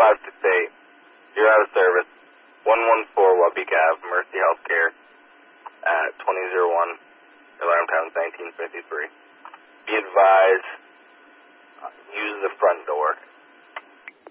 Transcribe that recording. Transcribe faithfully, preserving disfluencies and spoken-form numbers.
five six eight. You're out of service. one one four Wabeek Ave, Mercy Healthcare at twenty oh one. Alarm time is nineteen fifty-three. Be advised, uh, use the front door.